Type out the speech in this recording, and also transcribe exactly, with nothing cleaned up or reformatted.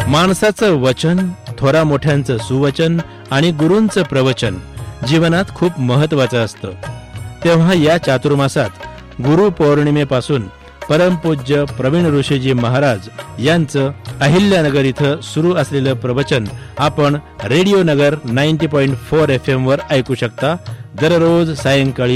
माणसाचं वचन, थोरा मोठ्यांचं सुवचन आणि गुरूंचं प्रवचन जीवनात खूप महत्वाचं असतं. तेव्हा या चातुर्मासात गुरु पौर्णिमेपासून परमपूज्य प्रवीण ऋषीजी महाराज यांचं अहिल्यानगर इथं सुरू असलेलं प्रवचन आपण रेडिओ नगर नव्वद पॉईंट चार एफ एम वर ऐकू शकता दररोज सायंकाळी